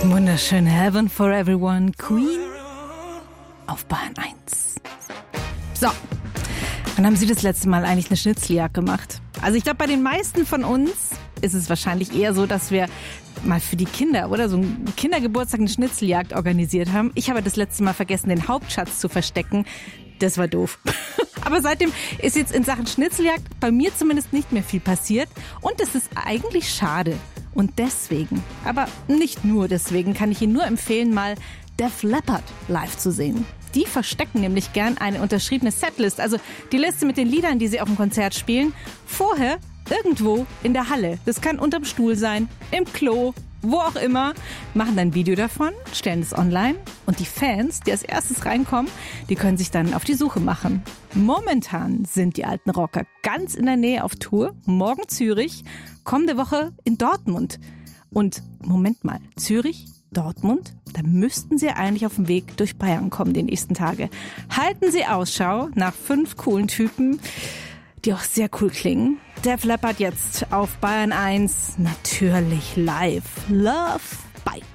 Wunderschön. Heaven for Everyone, Queen auf Bayern 1. So, wann haben Sie das letzte Mal eigentlich eine Schnitzeljagd gemacht? Also ich glaube, bei den meisten von uns ist es wahrscheinlich eher so, dass wir mal für die Kinder oder so einen Kindergeburtstag eine Schnitzeljagd organisiert haben. Ich habe das letzte Mal vergessen, den Hauptschatz zu verstecken. Das war doof. Aber seitdem ist jetzt in Sachen Schnitzeljagd bei mir zumindest nicht mehr viel passiert. Und das ist eigentlich schade. Und deswegen, aber nicht nur deswegen, kann ich Ihnen nur empfehlen, mal Def Leppard live zu sehen. Die verstecken nämlich gern eine unterschriebene Setlist, also die Liste mit den Liedern, die sie auf dem Konzert spielen, vorher irgendwo in der Halle. Das kann unterm Stuhl sein, im Klo, wo auch immer, machen dann ein Video davon, stellen es online und die Fans, die als erstes reinkommen, die können sich dann auf die Suche machen. Momentan sind die alten Rocker ganz in der Nähe auf Tour, morgen Zürich, kommende Woche in Dortmund. Und Moment mal, Zürich, Dortmund, da müssten Sie eigentlich auf dem Weg durch Bayern kommen die nächsten Tage. Halten Sie Ausschau nach 5 coolen Typen, die auch sehr cool klingen. Def Leppard jetzt auf Bayern 1, natürlich live. Love, bye.